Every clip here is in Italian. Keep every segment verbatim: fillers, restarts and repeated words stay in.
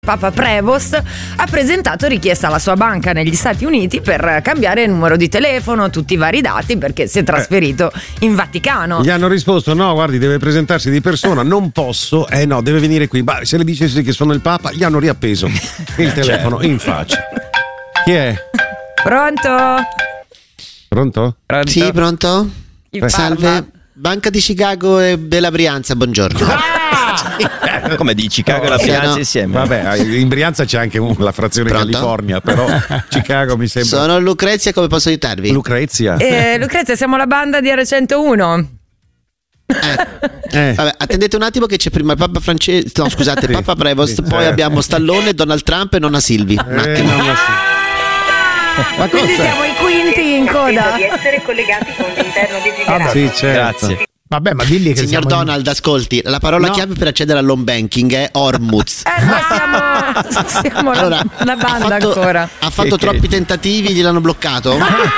Papa Prevost ha presentato richiesta alla sua banca negli Stati Uniti per cambiare il numero di telefono, tutti i vari dati, perché si è trasferito eh. in Vaticano. Gli hanno risposto: no, guardi, deve presentarsi di persona, non posso, eh no, deve venire qui. Bah, se le dicessi che sono il Papa, gli hanno riappeso il telefono in faccia. Chi è? Pronto? Pronto? Pronto? Sì, pronto? Chi Salve, Banca di Chicago e della Brianza, buongiorno. Ah! Come di Chicago e la Brianza no. insieme? Vabbè, in Brianza c'è anche la frazione Pronto? California, però Chicago mi sembra. Sono Lucrezia, come posso aiutarvi? Lucrezia. Eh, Lucrezia, siamo la banda di R centouno. Eh. Eh. Vabbè, attendete un attimo che c'è prima il Papa Francesco, no scusate, sì, Papa Prevost, sì, poi eh. abbiamo Stallone, Donald Trump e nonna Silvi. Un eh, attimo. Nonna Ma quindi siamo i quinti in coda. Di essere collegati con l'interno desiderato. Ah, sì, certo. Grazie. Vabbè, ma digli che Signor Donald, in... ascolti, la parola no. chiave per accedere all'home banking è Ormuz. Eh, noi siamo, siamo allora, la, la banda ha fatto, ancora. Ha fatto troppi tentativi, gliel'hanno bloccato?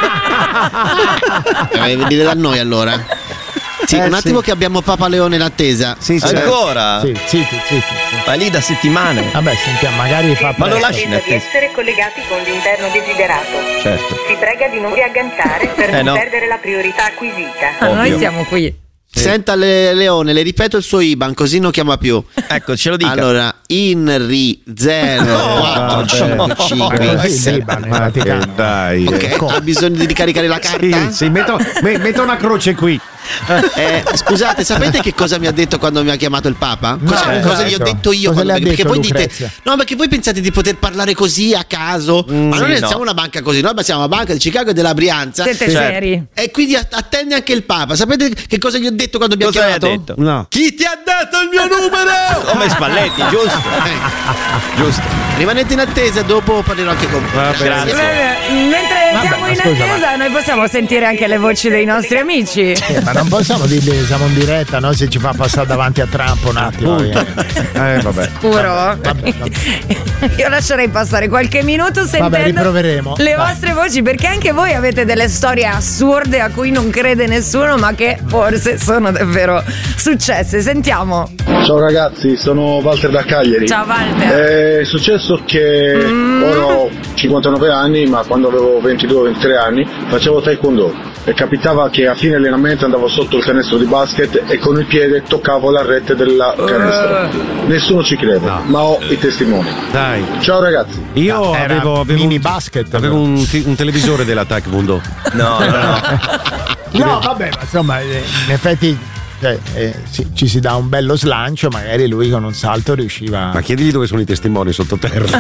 eh, venire da noi allora. Sì, eh, un attimo sì. che abbiamo Papa Leone in attesa. Sì, sì. Ancora? Sì, sì, sì, sì, sì. Ma lì da settimane. Vabbè, sentiamo, magari fa Ma lo presto. lasci in Di attesa. essere collegati con l'interno desiderato. Certo. Si prega di non riagganciare per Eh, non no. perdere la priorità acquisita. Ah, noi Ovvio. siamo qui. Sì. Senta le, Leone, le ripeto il suo I B A N così non chiama più. Ecco, ce lo dica. Allora, INRI zero quattro cinque cinque sei. Ma che dai. Ok, ha bisogno di ricaricare la carta? Sì, sì, metto, me- metto una croce qui. Eh, scusate, sapete che cosa mi ha detto quando mi ha chiamato il Papa? Cosa, No, cosa esatto. gli ho detto io? Cosa quando- le ha perché detto voi Lucrezia? dite, no, perché voi pensate di poter parlare così a caso, Mm, ma noi sì, non no. siamo una banca così, noi siamo una banca di Chicago e della Brianza. Siete Certo. seri. E quindi att- attende anche il Papa. Sapete che cosa gli ho detto quando mi ha Cosa hai chiamato? detto? No. Chi ti ha dato il mio numero? Come Spalletti, giusto? Eh, Giusto. rimanete in attesa, dopo parlerò anche con voi. Va bene. Grazie. Bene, Mentre Vabbè, siamo ma in scusa, attesa, noi possiamo sentire anche le voci dei nostri amici. Eh, ma non possiamo dirgli che siamo in diretta, no? Se ci fa passare davanti a Trump un attimo. Appunto. eh. Eh, vabbè. Sicuro? vabbè, vabbè. Io lascerei passare qualche minuto sentendo Vabbè, riproveremo. le Vai. vostre voci, perché anche voi avete delle storie assurde a cui non crede nessuno, ma che forse sono davvero successe. Sentiamo. Ciao ragazzi, sono Walter da Cagliari. Ciao Walter. È successo che Mm. ora ho cinquantanove anni, ma quando avevo ventidue ventitré anni facevo taekwondo e capitava che a fine allenamento andavo sotto il canestro di basket e con il piede toccavo la rete della canestro. Nessuno ci crede, No. ma ho i testimoni. Dai. Ciao ragazzi. Io Era avevo, avevo mini un, basket. avevo un, ti- un televisore della Taekwondo. No, no, no. No, vabbè, ma insomma, eh, in effetti cioè, eh, ci, ci si dà un bello slancio, magari lui con un salto riusciva. Ma chiedigli dove sono i testimoni sottoterra.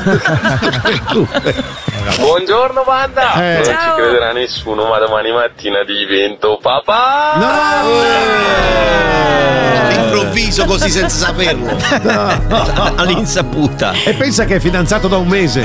Buongiorno banda, Eh. non Ciao. ci crederà nessuno, ma domani mattina divento papà. All'improvviso, così senza saperlo. All'insaputa. E pensa che è fidanzato da un mese.